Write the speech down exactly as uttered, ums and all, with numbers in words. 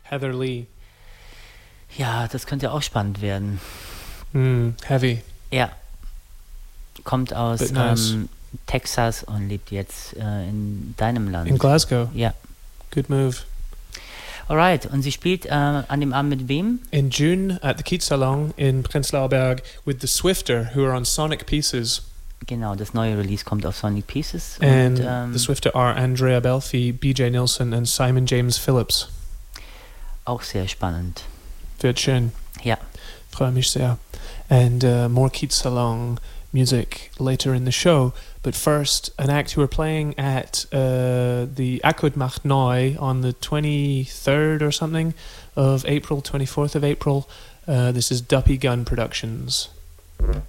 Heather Lee. Ja, das könnte auch spannend werden. Mm, heavy. Ja. Kommt aus But nice. ähm, Texas und lebt jetzt äh, in deinem Land. In Glasgow. Ja. Good move. Alright, und sie spielt äh, an dem Abend mit wem? In June at the Keats Salon in Prenzlauer Berg with the Swifter, who are on Sonic Pieces. Genau, das neue Release kommt auf Sonic Pieces. And und, ähm, the Swifter are Andrea Belfi, B J Nilsson and Simon James Phillips. Auch sehr spannend. Wird schön. Ja. Freue mich sehr. And uh, more Keats Salon music later in the show. But first, an act who are playing at uh, the Akud Macht Neu on the twenty-third or something of April, twenty-fourth of April. Uh, this is Duppy Gun Productions.